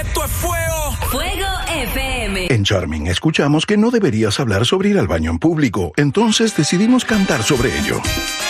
Esto es fuego. Fuego FM. En Charming escuchamos que no deberías hablar sobre ir al baño en público, entonces decidimos cantar sobre ello.